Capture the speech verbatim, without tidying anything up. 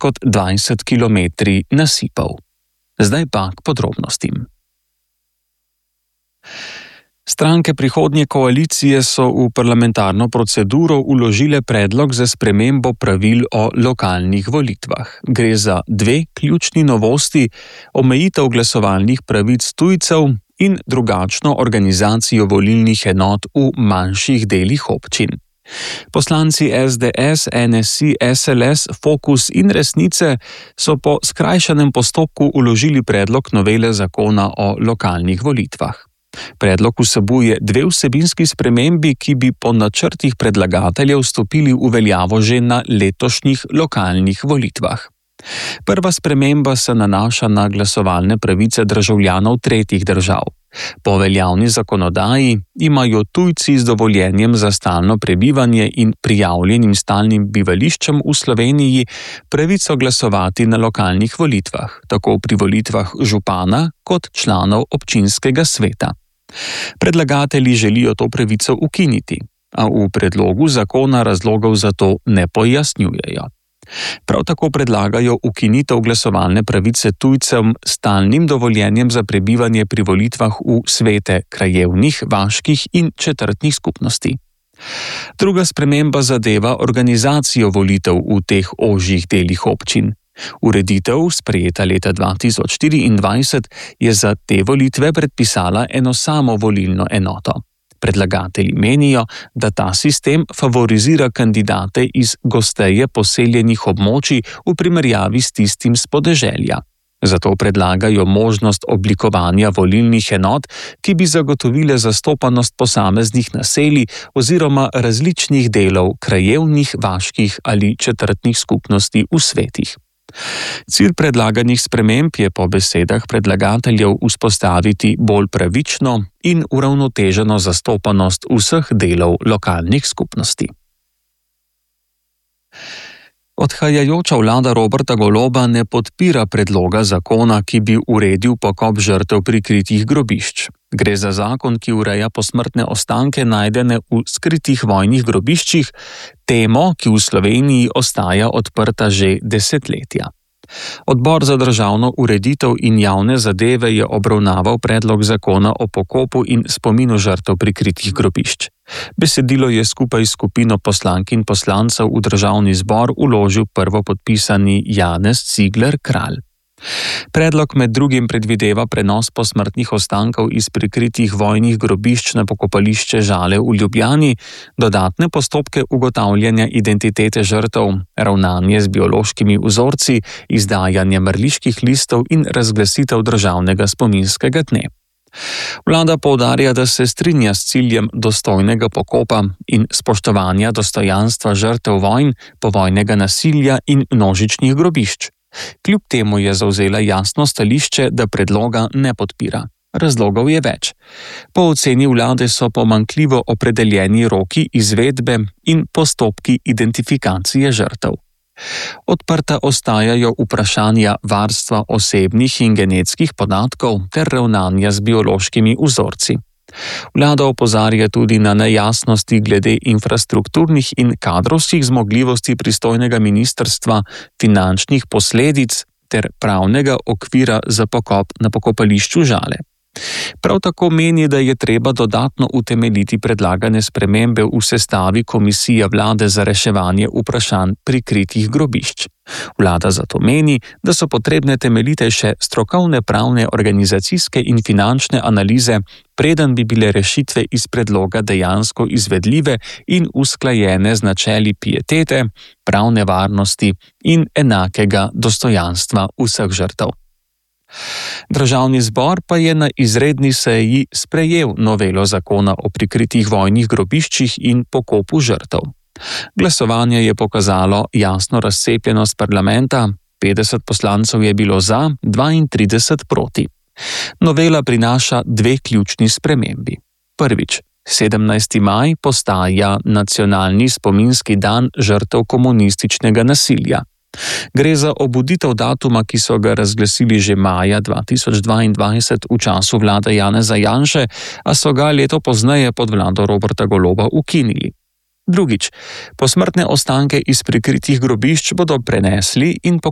kot dvajset kilometrov nasipov. Zdaj pa k podrobnostim. Stranke prihodnje koalicije so v parlamentarno proceduro vložile predlog za spremembo pravil o lokalnih volitvah. Gre za dve ključni novosti: omejitev glasovalnih pravic tujcev in drugačno organizacijo volilnih enot v manjših delih občin. Poslanci es de es, en es i, es el es, Fokus in Resnice so po skrajšanem postopku vložili predlog novele zakona o lokalnih volitvah. Predlog vsebuje dve vsebinski spremembi, ki bi po načrtih predlagateljev stopili v veljavo že na letošnjih lokalnih volitvah. Prva sprememba se nanaša na glasovalne pravice državljanov tretjih držav. Po veljavni zakonodaji imajo tujci z dovoljenjem za stalno prebivanje in prijavljenim stalnim bivališčem v Sloveniji pravico glasovati na lokalnih volitvah, tako pri volitvah župana kot članov občinskega sveta. Predlagatelji želijo to pravico ukiniti, a v predlogu zakona razlogov za to ne pojasnjujejo. Prav tako predlagajo ukinitev glasovalne pravice tujcem s stalnim dovoljenjem za prebivanje pri volitvah v svete krajevnih, vaških in četrtnih skupnosti. Druga sprememba zadeva organizacijo volitev v teh ožjih delih občin. Ureditev, sprejeta leta dva tisoč štiriindvajset, je za te volitve predpisala eno samo volilno enoto. Predlagatelji menijo, da ta sistem favorizira kandidate iz gosteje poseljenih območij v primerjavi s tistim s podeželja. Zato predlagajo možnost oblikovanja volilnih enot, ki bi zagotovile zastopanost posameznih naselij oziroma različnih delov krajevnih, vaških ali četrtnih skupnosti v svetih. Cilj predlaganih sprememb je po besedah predlagateljev vzpostaviti bolj pravično in uravnoteženo zastopanost vseh delov lokalnih skupnosti. Odhajajoča vlada Roberta Goloba ne podpira predloga zakona, ki bi uredil pokop žrtev prikritih grobišč. Gre za zakon, ki ureja posmrtne ostanke najdene v skritih vojnih grobiščih, temo, ki v Sloveniji ostaja odprta že desetletja. Odbor za državno ureditev in javne zadeve je obravnaval predlog zakona o pokopu in spominu žrtev prikritih grobišč. Besedilo je skupaj s skupino poslank in poslancev v državni zbor vložil prvopodpisani Janez Cigler Kralj. Predlog med drugim predvideva prenos posmrtnih ostankov iz prikritih vojnih grobišč na pokopališče Žale v Ljubljani, dodatne postopke ugotavljanja identitete žrtev, ravnanje z biološkimi vzorci, izdajanje mrliških listov in razglasitev državnega spominskega dne. Vlada poudarja, da se strinja s ciljem dostojnega pokopa in spoštovanja dostojanstva žrtev vojn, povojnega nasilja in množičnih grobišč. Kljub temu je zavzela jasno stališče, da predloga ne podpira. Razlogov je več. Po oceni vlade so pomanjkljivo opredeljeni roki izvedbe in postopki identifikacije žrtev. Odprta ostajajo vprašanja varstva osebnih in genetskih podatkov ter ravnanja z biološkimi vzorci. Vlada opozarja tudi na nejasnosti glede infrastrukturnih in kadrovskih zmogljivosti pristojnega ministrstva, finančnih posledic ter pravnega okvira za pokop na pokopališču Žale. Prav tako meni, da je treba dodatno utemeljiti predlagane spremembe v sestavi komisije vlade za reševanje vprašanj prikritih grobišč. Vlada zato meni, da so potrebne temeljitejše strokovne, pravne, organizacijske in finančne analize, preden bi bile rešitve iz predloga dejansko izvedljive in usklajene z načeli pietete, pravne varnosti in enakega dostojanstva vseh žrtev. Državni zbor pa je na izredni seji sprejel novelo zakona o prikritih vojnih grobiščih in pokopu žrtev. Glasovanje je pokazalo jasno razcepljenost parlamenta, petdeset poslancev je bilo za, dvaintrideset proti. Novela prinaša dve ključni spremembi. Prvič, sedemnajsti maj postaja nacionalni spominski dan žrtev komunističnega nasilja. Gre za obuditev datuma, ki so ga razglasili že maja dva tisoč dvaindvajset v času vlade Janeza Janše, a so ga leto pozneje pod vlado Roberta Goloba ukinili. Drugič, posmrtne ostanke iz prikritih grobišč bodo prenesli in pokopali